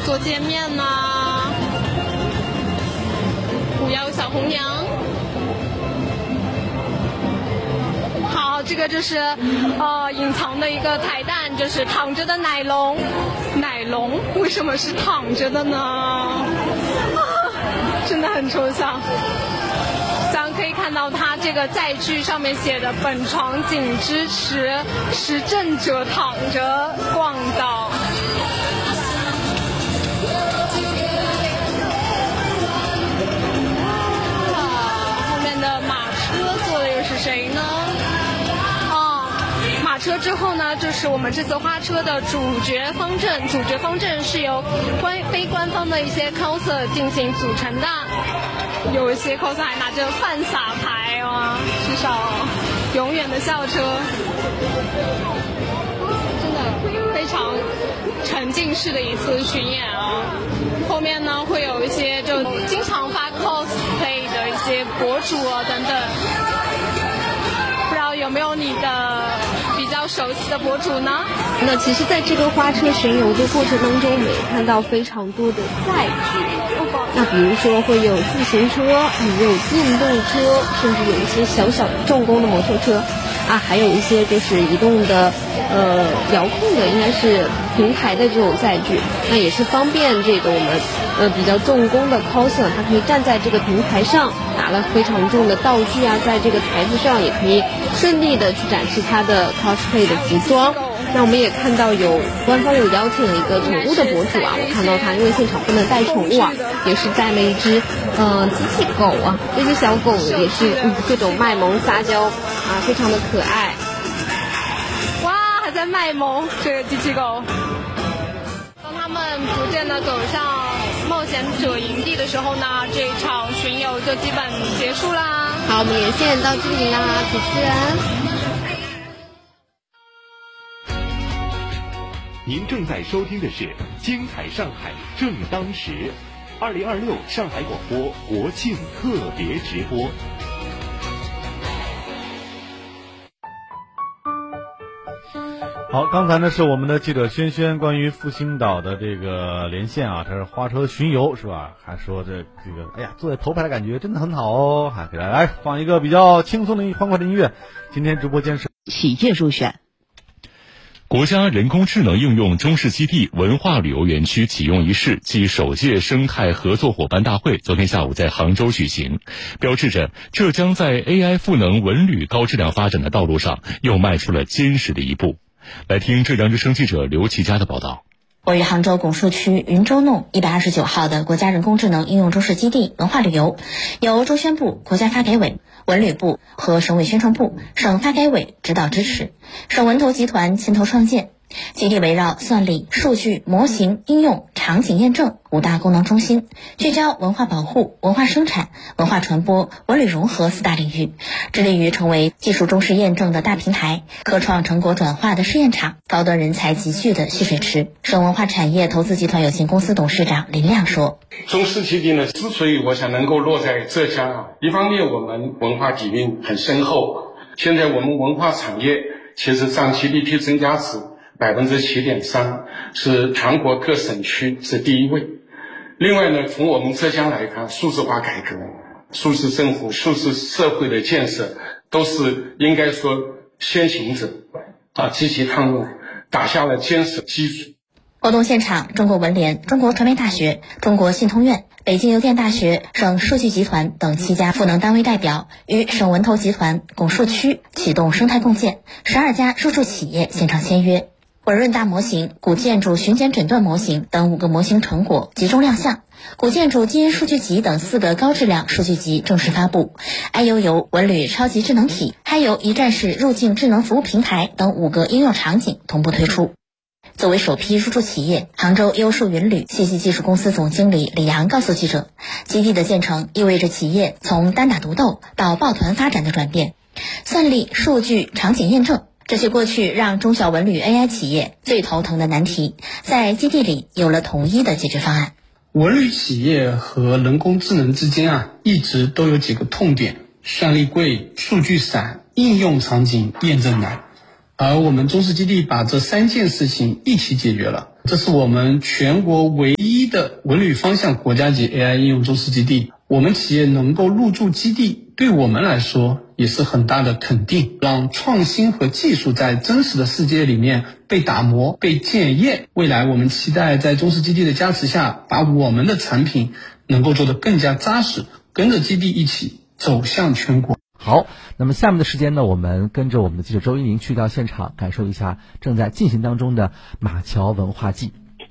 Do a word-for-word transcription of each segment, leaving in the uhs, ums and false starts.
做界面呢、啊，虎妖小红娘。好，这个就是呃隐藏的一个彩蛋，就是躺着的奶龙。奶龙为什么是躺着的呢？啊，真的很抽象。咱可以看到它这个载具上面写的本场仅支持持证者躺着逛道。后面的马车坐的又是谁呢？哦，马车之后呢，就是我们这次花车的主角方阵。主角方阵是由官非官方的一些 coser 进行组成的。有一些 coser 还拿着饭撒牌啊，至少永远的校车，真的非常沉浸式的一次巡演啊。后面呢会有一些就经常发 cosplay 的一些博主啊等等，不知道有没有你的比较熟悉的博主呢？ 那其实在这个花车巡游的过程当中，我们也看到非常多的载具。那比如说会有自行车，也有电动车，甚至有一些小小重工的摩托车啊，还有一些就是移动的呃遥控的，应该是平台的这种载具。那也是方便这个我们呃比较重工的 coser， 它可以站在这个平台上，拿了非常重的道具啊，在这个台子上也可以顺利的去展示它的 cosplay 的服装。那我们也看到有官方有邀请了一个宠物的博主啊，我看到他因为现场不能带宠物啊，也是带了一只呃机器狗啊，这只小狗也是、嗯、各种卖萌撒娇啊，非常的可爱。 哇，还在卖萌，这个机器狗。当他们逐渐的走向冒险者营地的时候呢，这一场巡游就基本结束啦。 好，我们连线到这里啦，主持人。 您正在收听的是《精彩上海正当时》，二零二六上海广播国庆特别直播。 好，刚才呢是我们的记者轩轩关于复兴岛的这个连线啊，他是花车巡游是吧？还说这这个，哎呀，坐在头排的感觉真的很好哦，还给大家来放一个比较轻松的欢快的音乐。今天直播间是企业入选。 国家人工智能应用中试基地文化旅游园区启用仪式暨首届生态合作伙伴大会昨天下午在杭州举行，标志着浙江在 A I 赋能文旅高质量发展的道路上又迈出了坚实的一步。来听浙江之声记者刘其佳的报道。 位于杭州拱墅区云州弄一百二十九号的国家人工智能应用中试基地文化旅游，由中宣部、国家发改委、文旅部和省委宣传部、省发改委指导支持，省文投集团牵头创建。基地围绕算力、数据、模型、应用、场景验证五大功能中心，聚焦文化保护、文化生产、文化传播、文旅融合四大领域，致力于成为技术中试验证的大平台、科创成果转化的试验场、高端人才集聚的蓄水池。省文化产业投资集团有限公司董事长林亮说： 中试基地呢，之所以我想能够落在浙江啊，一方面我们文化底蕴很深厚，现在我们文化产业其实占 G D P 增加值百分之七点三，是全国各省区是第一位。另外呢，从我们浙江来看，数字化改革、数字政府、数字社会的建设，都是应该说先行者啊，积极抗疫，打下了坚实基础。 活动现场，中国文联、中国传媒大学、中国信通院、北京邮电大学、省数据集团等七家赋能单位代表与省文投集团拱墅区启动生态共建，十二家入驻企业现场签约。文润大模型、古建筑巡检诊断模型等五个模型成果集中亮相，古建筑基因数据集等四个高质量数据集正式发布， I U U 文旅超级智能体，还有一站式入境智能服务平台等五个应用场景同步推出。作为首批入驻企业，杭州优数云旅信息技术公司总经理李阳告诉记者，基地的建成意味着企业从单打独斗到抱团发展的转变，算力、数据、场景验证，这些过去让中小文旅 A I 企业最头疼的难题，在基地里有了统一的解决方案。 文旅企业和人工智能之间啊，一直都有几个痛点：算力贵、数据散、应用场景验证难。而我们中试基地把这三件事情一起解决了， 这是我们全国唯一的文旅方向国家级 A I 应用中试基地。我们企业能够入驻基地，对我们来说也是很大的肯定，让创新和技术在真实的世界里面被打磨、被检验。未来我们期待在中试基地的加持下，把我们的产品能够做得更加扎实，跟着基地一起走向全国。 好，那么下面的时间呢，我们跟着我们的记者周一宁去到现场，感受一下正在进行当中的马桥文化季。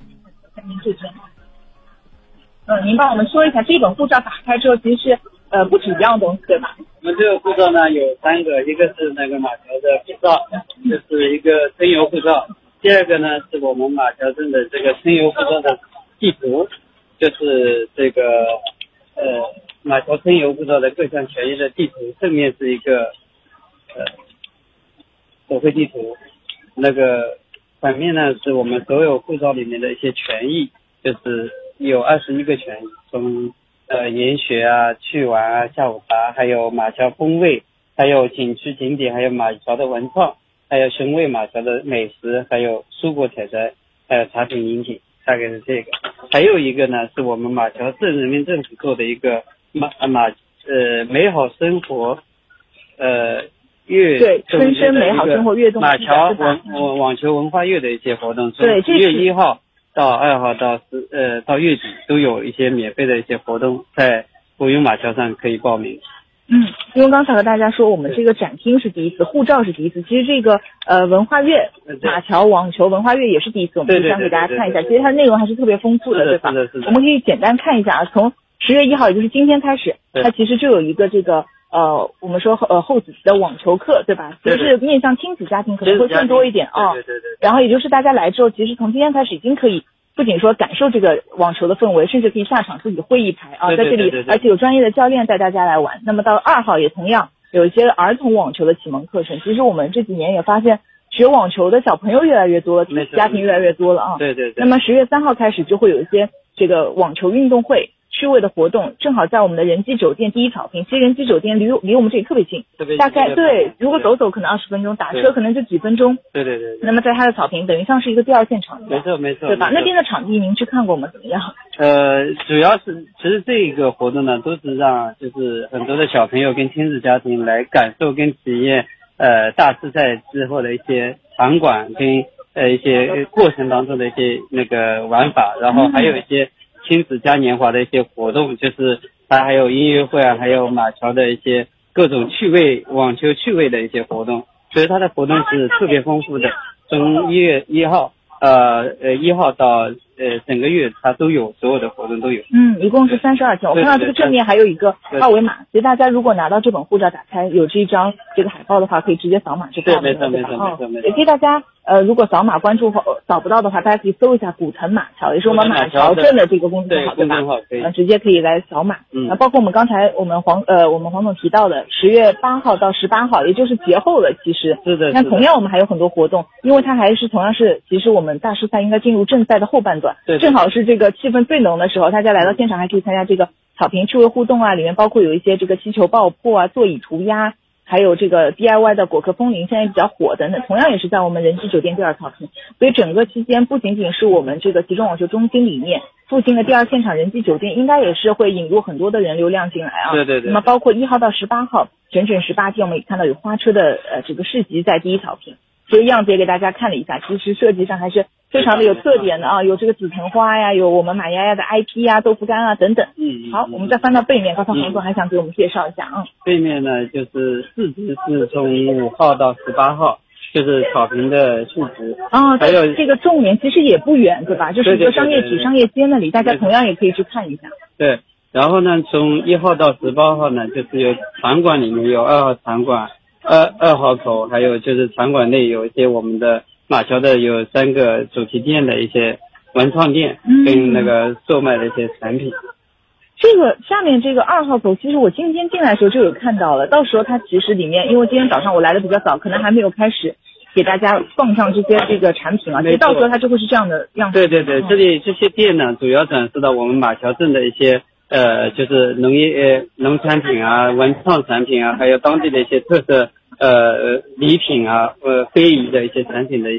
嗯，您帮我们说一下，这本护照打开之后，其实是呃不止一样东西，对吧？ 我们这个护照呢有三个，一个是那个马桥的护照，就是一个春游护照；第二个呢是我们马桥镇的这个春游护照的地图，就是这个呃马桥春游护照的各项权益的地图，正面是一个呃手绘地图，那个反面呢是我们所有护照里面的一些权益，就是有二十一个权益，从呃研学啊、去玩啊、下午茶，还有马桥风味，还有景区景点，还有马桥的文创，还有寻味马桥的美食，还有蔬果采摘，还有茶品饮品，大概是这个。还有一个呢是我们马桥镇人民政府做的一个马马呃美好生活呃月对春生美好生活跃动马桥网网网球文化月的一些活动， 对， 十月一号到二号到十呃到月底都有一些免费的一些活动，在浮云马桥上可以报名。 嗯，因为刚才和大家说，我们这个展厅是第一次，护照是第一次，其实这个呃文化月马桥网球文化月也是第一次，我们可以想给大家看一下，其实它的内容还是特别丰富的，对吧？我们可以简单看一下啊，从十月一号，也就是今天开始，它其实就有一个这个。呃，我们说呃后子棋的网球课，对吧？其实是面向亲子家庭可能会更多一点啊。 对对对。 然后也就是大家来之后，其实从今天开始已经可以不仅说感受这个网球的氛围，甚至可以下场自己会一排啊，在这里，而且有专业的教练带大家来玩。那么到二号也同样有一些儿童网球的启蒙课程。其实我们这几年也发现，学网球的小朋友越来越多了，家庭越来越多了啊。 对对对。 那么十月三号开始就会有一些这个网球运动会。趣味的活动正好在我们的仁基酒店第一草坪，其实仁基酒店离离我们这里特别近，大概对，如果走走可能二十分钟，打车可能就几分钟。 对对 对, 对。 那么在它的草坪，等于像是一个第二现场。 没错没错。 对吧？那边的场地您去看过吗？怎么样？ 呃，主要是其实这个活动呢，都是让就是很多的小朋友跟亲子家庭来感受跟体验呃大师赛之后的一些场馆跟呃一些过程当中的一些那个玩法，然后还有一些。亲子嘉年华的一些活动，就是它还有音乐会啊，还有马桥的一些各种趣味网球趣味的一些活动，所以它的活动是特别丰富的。从一月一号呃呃一号到呃整个月它都有，所有的活动都有。 嗯，一共是三十二天。我看到这个正面还有一个二维码，所以大家如果拿到这本护照打开有这一张这个海报的话，可以直接扫码就报名了，对吧？ 没错没错没错没错。 也给大家。呃，如果扫码关注扫不到的话，大家可以搜一下古城马桥，也是我们马桥镇的这个公众号，对吧？呃，直接可以来扫码。嗯。啊，包括我们刚才我们黄呃我们黄总提到的十月八号到十八号，也就是节后了，其实。 是的。 那同样我们还有很多活动，因为它还是同样是，其实我们大师赛应该进入正赛的后半段， 对。 正好是这个气氛最浓的时候，大家来到现场还可以参加这个草坪趣味互动啊，里面包括有一些这个气球爆破啊、座椅涂鸦。还有这个 D I Y 的果壳风铃，现在比较火等等，同样也是在我们仁基酒店第二草坪。所以整个期间不仅仅是我们这个集中网球中心里面附近的第二现场仁基酒店，应该也是会引入很多的人流量进来啊。 对对对。 那么包括一号到十八号，整整十八天，我们也看到有花车的呃这个市集在第一草坪。所以样子也给大家看了一下，其实设计上还是非常的有特点的啊，有这个紫藤花呀，有我们马丫丫的 I P 啊、豆腐干啊等等。 嗯。 好，我们再翻到背面，刚才黄总还想给我们介绍一下啊。 背面呢，就是市值是从五号到十八号，就是草坪的市值。 哦， 还有这个重点其实也不远，对吧？就是一个商业体、商业街那里，大家同样也可以去看一下。 对，然后呢，从一号到十八号呢，就是有场馆里面有二号场馆。二二号口，还有就是场馆内有一些我们的马桥的有三个主题店的一些文创店，跟那个售卖的一些产品。 嗯、这个下面这个二号口，其实我今天进来的时候就有看到了，到时候它其实里面，因为今天早上我来的比较早，可能还没有开始给大家放上这些这个产品啊，其实到时候它就会是这样的样子。 对对对，这里这些店呢，主要展示到我们马桥镇的一些。呃，就是农业、呃、农产品啊、文创产品啊，还有当地的一些特色呃礼品啊、呃非遗的一些产品的一些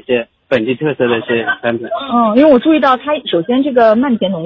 本地特色的一些产品。 嗯，因为我注意到它首先这个漫田农